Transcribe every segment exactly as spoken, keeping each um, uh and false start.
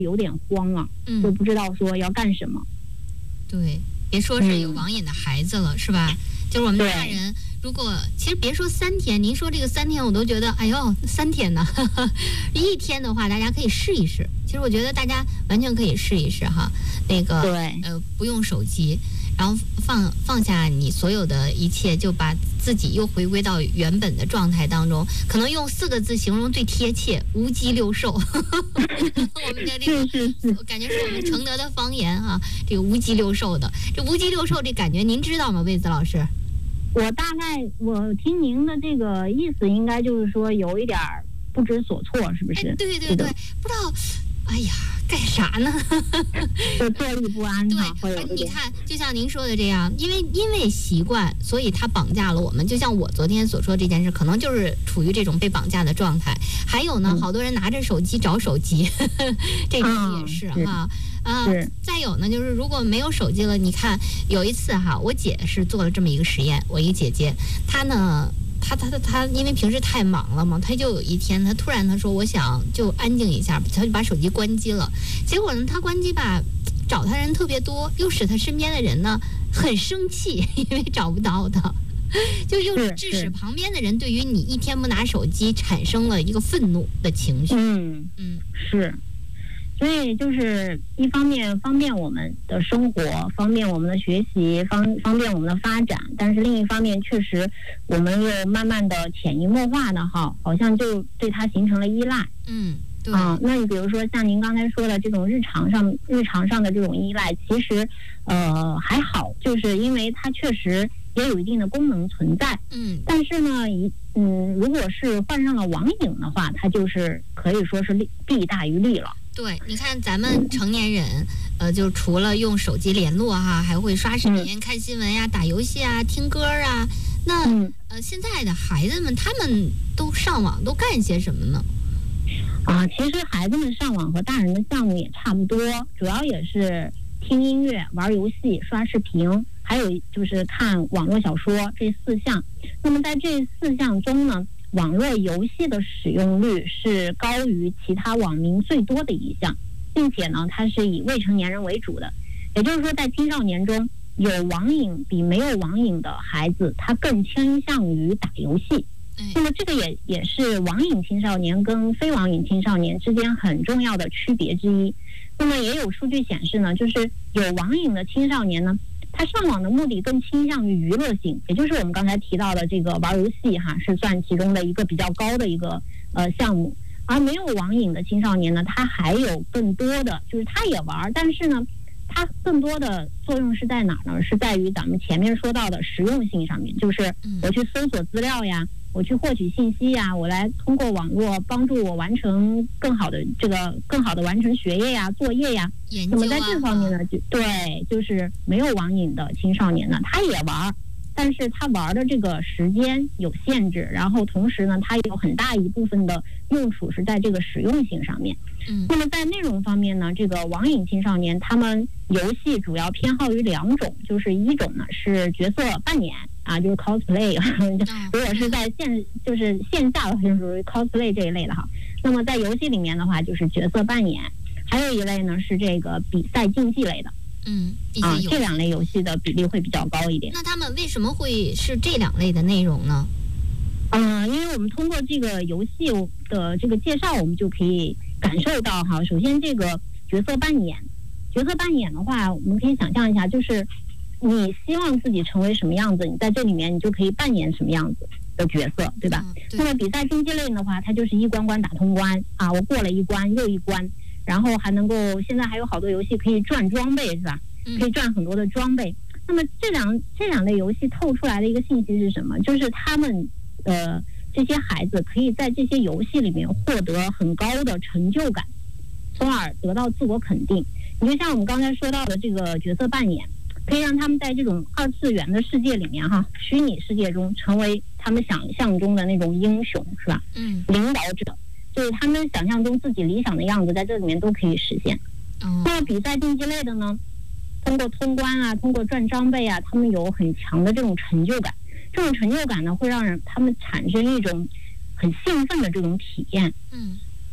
有点慌啊， 嗯， 就不知道说要干什么。 对，别说是有网瘾的孩子了，嗯、是吧？就是我们大人，如果其实别说三天，您说这个三天，我都觉得，哎呦，三天呢，呵呵一天的话，大家可以试一试。其实我觉得大家完全可以试一试哈，那个， 对， 呃，不用手机，然后放放下你所有的一切，就把自己又回归到原本的状态当中。可能用四个字形容最贴切：无鸡六兽。我们的这个是是是， 感觉是我们承德的方言哈、啊，这个无鸡六兽的，这无鸡六兽这感觉您知道吗？魏子老师？ 我大概我听您的这个意思，应该就是说有一点不知所措，是不是？ 哎、对对对，不知道，哎呀，干啥呢？ 就坐立不安。 对，你看，就像您说的这样，因为因为习惯，所以他绑架了我们。就像我昨天所说这件事，可能就是处于这种被绑架的状态。还有呢，嗯、好多人拿着手机找手机，这种也是哈。啊，再有呢，就是如果没有手机了，你看有一次哈，我姐是做了这么一个实验，我一个姐姐，她呢，她她她她，因为平时太忙了嘛，她就有一天，她突然她说我想就安静一下，她就把手机关机了。结果呢，她关机吧，找她人特别多，又使她身边的人呢很生气，因为找不到她。就又致使旁边的人对于你一天不拿手机产生了一个愤怒的情绪。 嗯嗯，是。所以就是一方面方便我们的生活，方便我们的学习，方方便我们的发展，但是另一方面确实我们又慢慢的潜移默化的哈，好像就对它形成了依赖。 嗯，对啊，那你比如说像您刚才说的这种日常上日常上的这种依赖，其实呃还好，就是因为它确实也有一定的功能存在。 嗯， 但是呢，一嗯，如果是患上了网瘾的话，它就是可以说是利弊大于利了。 对，你看咱们成年人，呃，就除了用手机联络哈，还会刷视频、嗯、看新闻呀、打游戏啊、听歌啊。那、嗯、呃，现在的孩子们他们都上网都干些什么呢？ 啊，其实孩子们上网和大人的项目也差不多，主要也是听音乐、玩游戏、刷视频，还有就是看网络小说这四项。那么在这四项中呢，网络游戏的使用率是高于其他网民最多的一项，并且呢，它是以未成年人为主的。也就是说，在青少年中，有网瘾比没有网瘾的孩子，他更倾向于打游戏。那么这个也也是网瘾青少年跟非网瘾青少年之间很重要的区别之一。那么也有数据显示呢，就是有网瘾的青少年呢，他上网的目的更倾向于娱乐性，也就是我们刚才提到的这个玩游戏哈，是算其中的一个比较高的一个呃项目。而没有网瘾的青少年呢，他还有更多的，就是他也玩，但是呢，它更多的作用是在哪呢？是在于咱们前面说到的实用性上面，就是我去搜索资料呀，我去获取信息呀，我来通过网络帮助我完成更好的这个更好的完成学业呀、作业呀。那么在这方面呢，就对，就是没有网瘾的青少年呢，他也玩，但是他玩的这个时间有限制，然后同时呢，他有很大一部分的用处是在这个实用性上面。 嗯， 那么在内容方面呢，这个网瘾青少年他们游戏主要偏好于两种，就是一种呢是角色扮演啊，就是 cosplay， 如果是在线就是线下的话，就属于 cosplay 这一类的哈。那么在游戏里面的话，就是角色扮演，还有一类呢是这个比赛竞技类的。 嗯， 啊，这两类游戏的比例会比较高一点。 那他们为什么会是这两类的内容呢？ 嗯、呃，因为我们通过这个游戏的这个介绍，我们就可以感受到哈。首先，这个角色扮演，角色扮演的话，我们可以想象一下，就是你希望自己成为什么样子，你在这里面你就可以扮演什么样子的角色，对吧？ 嗯、对。 那么比赛竞技类的话，它就是一关关打通关啊，我过了一关又一关。然后还能够，现在还有好多游戏可以赚装备，是吧？可以赚很多的装备。那么这两这两类游戏透出来的一个信息是什么？就是他们呃这些孩子可以在这些游戏里面获得很高的成就感，从而得到自我肯定。你就像我们刚才说到的这个角色扮演，可以让他们在这种二次元的世界里面哈，虚拟世界中成为他们想象中的那种英雄，是吧？ 嗯， 领导者。就是他们想象中自己理想的样子，在这里面都可以实现。 哦、 那么比赛竞技类的呢，通过通关啊，通过赚装备啊，他们有很强的这种成就感。这种成就感呢，会让人他们产生一种很兴奋的这种体验。 嗯，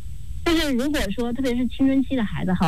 就是如果说特别是青春期的孩子哈。